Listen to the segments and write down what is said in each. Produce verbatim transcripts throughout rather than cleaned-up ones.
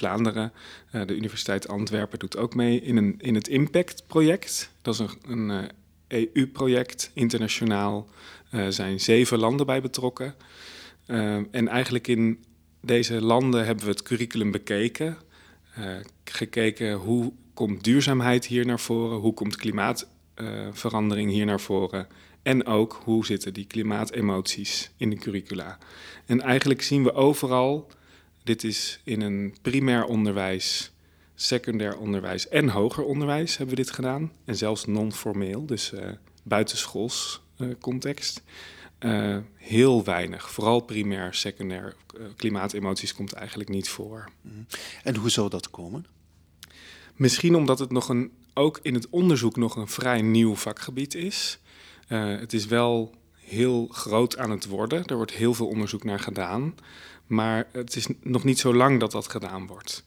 Vlaanderen. Uh, de Universiteit Antwerpen doet ook mee in, een, in het Impact-project. Dat is een, een uh, E U-project, internationaal. Er uh, zijn zeven landen bij betrokken. Uh, en eigenlijk in deze landen hebben we het curriculum bekeken. Uh, gekeken hoe komt duurzaamheid hier naar voren, hoe komt klimaatverandering uh, hier naar voren en ook hoe zitten die klimaatemoties in de curricula. En eigenlijk zien we overal, dit is in een primair onderwijs, secundair onderwijs en hoger onderwijs hebben we dit gedaan. En zelfs non-formeel, dus uh, buitenschools uh, context. Uh, heel weinig, vooral primair, secundair. Uh, klimaatemoties komt eigenlijk niet voor. En hoe zou dat komen? Misschien omdat het nog een, ook in het onderzoek nog een vrij nieuw vakgebied is. Uh, het is wel heel groot aan het worden. Er wordt heel veel onderzoek naar gedaan. Maar het is nog niet zo lang dat dat gedaan wordt.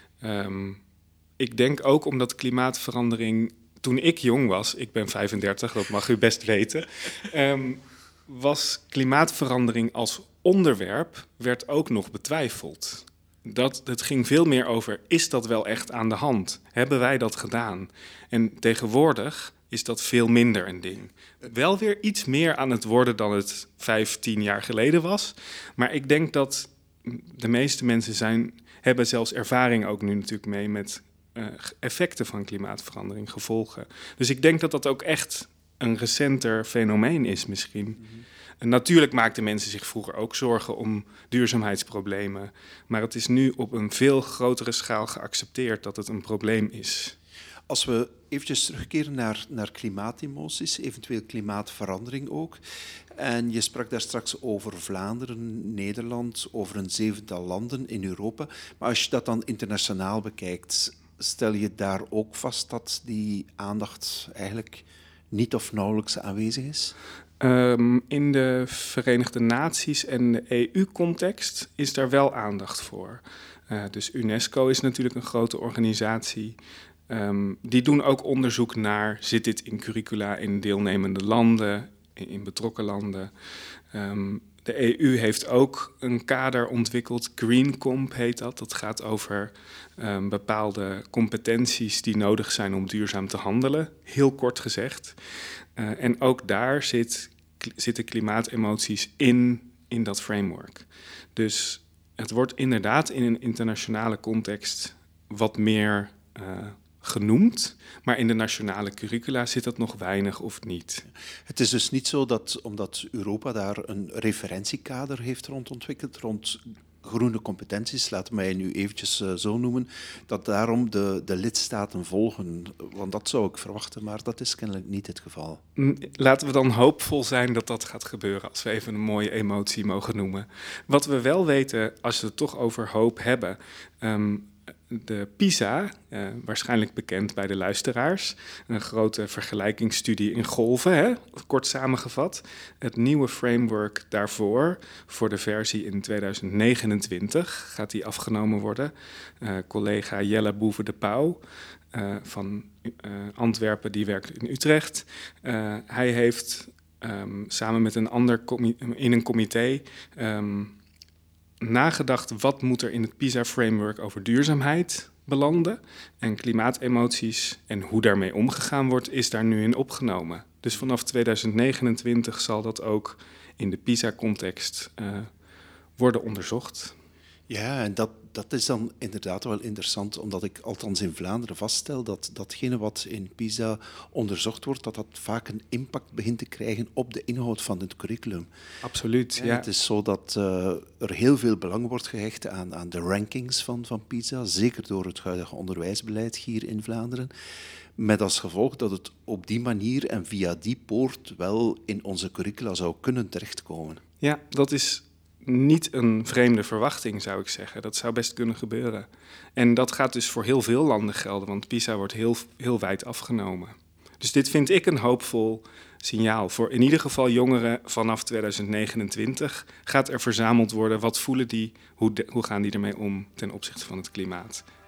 Um, ik denk ook omdat klimaatverandering... Toen ik jong was, ik ben vijfendertig, dat mag u best weten... Um, was klimaatverandering als onderwerp werd ook nog betwijfeld. Dat, het ging veel meer over, is dat wel echt aan de hand? Hebben wij dat gedaan? En tegenwoordig is dat veel minder een ding. Wel weer iets meer aan het worden dan het vijf, tien jaar geleden was. Maar ik denk dat de meeste mensen zijn, hebben zelfs ervaring ook nu natuurlijk mee met uh, effecten van klimaatverandering, gevolgen. Dus ik denk dat dat ook echt een recenter fenomeen is misschien. Mm-hmm. En natuurlijk maakten mensen zich vroeger ook zorgen om duurzaamheidsproblemen. Maar het is nu op een veel grotere schaal geaccepteerd dat het een probleem is. Als we eventjes terugkeren naar, naar klimaatemoties, eventueel klimaatverandering ook. En je sprak daar straks over Vlaanderen, Nederland, over een zevental landen in Europa. Maar als je dat dan internationaal bekijkt, stel je daar ook vast dat die aandacht eigenlijk niet of nauwelijks aanwezig is? Um, in de Verenigde Naties en de E U-context is daar wel aandacht voor. Uh, dus UNESCO is natuurlijk een grote organisatie. Um, die doen ook onderzoek naar, zit dit in curricula in deelnemende landen, in, in betrokken landen. Um, de E U heeft ook een kader ontwikkeld, GreenComp heet dat. Dat gaat over um, bepaalde competenties die nodig zijn om duurzaam te handelen, heel kort gezegd. Uh, en ook daar zit, zitten klimaatemoties in, in dat framework. Dus het wordt inderdaad in een internationale context wat meer uh, genoemd, maar in de nationale curricula zit dat nog weinig of niet. Het is dus niet zo dat, omdat Europa daar een referentiekader heeft rond ontwikkeld, rond groene competenties, laten wij nu eventjes uh, zo noemen, dat daarom de, de lidstaten volgen. Want dat zou ik verwachten, maar dat is kennelijk niet het geval. Laten we dan hoopvol zijn dat dat gaat gebeuren, als we even een mooie emotie mogen noemen. Wat we wel weten, als we het toch over hoop hebben, um, de PISA, uh, waarschijnlijk bekend bij de luisteraars, een grote vergelijkingsstudie in golven, hè, kort samengevat. Het nieuwe framework daarvoor, voor de versie in tweeduizend negenentwintig, gaat die afgenomen worden. Uh, collega Jelle Boeve de Pauw uh, van uh, Antwerpen, die werkt in Utrecht. Uh, hij heeft um, samen met een ander comi- in een comité Um, nagedacht wat moet er in het PISA-framework over duurzaamheid belanden. En klimaatemoties en hoe daarmee omgegaan wordt, is daar nu in opgenomen. Dus vanaf tweeduizend negenentwintig zal dat ook in de PISA-context uh, worden onderzocht. Ja, en dat, dat is dan inderdaad wel interessant, omdat ik althans in Vlaanderen vaststel dat datgene wat in PISA onderzocht wordt, dat dat vaak een impact begint te krijgen op de inhoud van het curriculum. Absoluut, ja. ja. Het is zo dat uh, er heel veel belang wordt gehecht aan, aan de rankings van, van PISA, zeker door het huidige onderwijsbeleid hier in Vlaanderen. Met als gevolg dat het op die manier en via die poort wel in onze curricula zou kunnen terechtkomen. Ja, dat is niet een vreemde verwachting, zou ik zeggen. Dat zou best kunnen gebeuren. En dat gaat dus voor heel veel landen gelden, want PISA wordt heel, heel wijd afgenomen. Dus dit vind ik een hoopvol signaal. Voor in ieder geval jongeren vanaf tweeduizend negenentwintig gaat er verzameld worden. Wat voelen die? Hoe, de, hoe gaan die ermee om ten opzichte van het klimaat?